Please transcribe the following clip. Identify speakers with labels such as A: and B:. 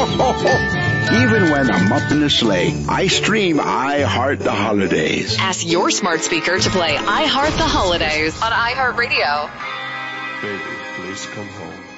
A: Even when I'm up in the sleigh, I stream I Heart the Holidays.
B: Ask your smart speaker to play I Heart the Holidays on iHeartRadio.
C: Baby, please come home.